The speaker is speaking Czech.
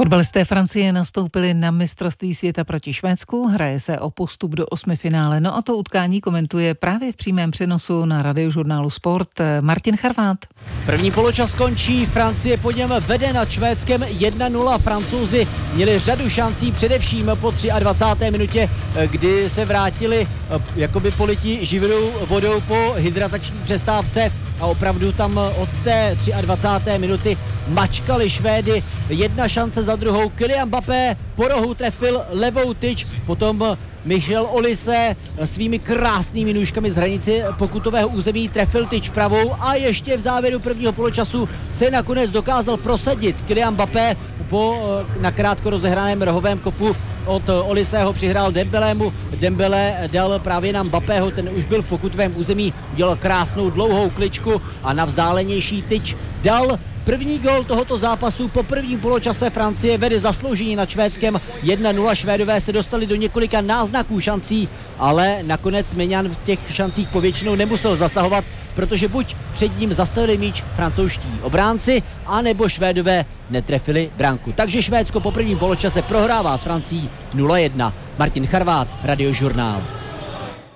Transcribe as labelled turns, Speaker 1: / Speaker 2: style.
Speaker 1: Fotbalisté Francie nastoupili na mistrovství světa proti Švédsku, hraje se o postup do osmifinále. No a to utkání komentuje právě v přímém přenosu na Radiožurnálu Sport Martin Charvát.
Speaker 2: První poločas končí, Francie po něm vede nad Švédskem 1-0. Francouzi měli řadu šancí, především po 23. minutě, kdy se vrátili jakoby politi živnou vodou po hydratační přestávce a opravdu tam od té 23. minuty mačkali Švédy. Jedna šance za druhou. Kylian Mbappé po rohu trefil levou tyč, potom Michel Olise svými krásnými nůžkami z hranice pokutového území trefil tyč pravou a ještě v závěru prvního poločasu se nakonec dokázal prosadit Kylian Mbappé po nakrátko rozehraném rohovém kopu od Oliseho přihrál Dembelému. Dembele dal právě na Mbappého, ten už byl v pokutovém území, udělal krásnou dlouhou kličku a na vzdálenější tyč dal první gól tohoto zápasu. Po prvním poločase Francie vede zaslouženě nad Švédskem 1-0. Švédové se dostali do několika náznaků šancí, ale nakonec Maignan v těch šancích povětšinou nemusel zasahovat, protože buď před ním zastavili míč francouzští obránci, anebo Švédové netrefili branku. Takže Švédsko po prvním poločase prohrává s Francií 0-1. Martin Charvát, Radiožurnál.